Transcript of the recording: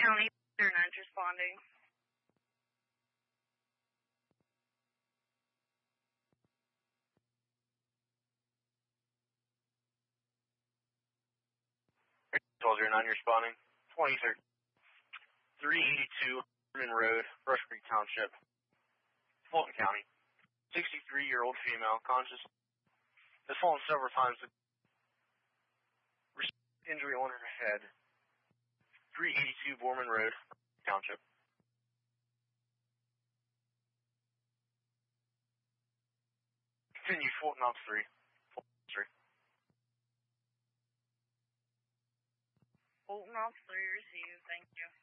County, they're not responding. Soldier 9 responding. 23rd. 382 Herman Road, Brush Creek Township, Fulton County. 63-year-old female, conscious. Has fallen several times. Injury on her head. 382 Borman Road, Township. Continue, Fulton Ops 3. Fulton 3. Fulton Ops 3 received, thank you.